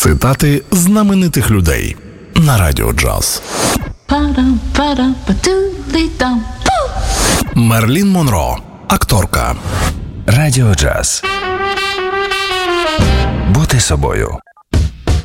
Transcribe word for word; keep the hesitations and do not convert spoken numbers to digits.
Цитати знаменитих людей на Радіо Джаз. Мерлін Монро, акторка. Радіо Джаз. Бути собою.